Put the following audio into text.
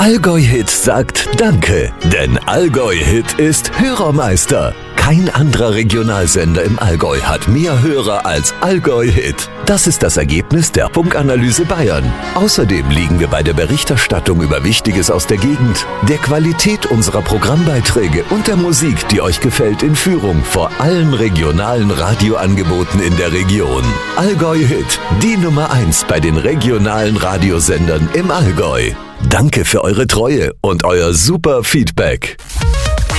Allgäu Hit sagt Danke, denn Allgäu Hit ist Hörermeister. Kein anderer Regionalsender im Allgäu hat mehr Hörer als Allgäu Hit. Das ist das Ergebnis der Funkanalyse Bayern. Außerdem liegen wir bei der Berichterstattung über Wichtiges aus der Gegend, der Qualität unserer Programmbeiträge und der Musik, die euch gefällt, in Führung vor allen regionalen Radioangeboten in der Region. Allgäu Hit, die Nummer 1 bei den regionalen Radiosendern im Allgäu. Danke für eure Treue und euer super Feedback.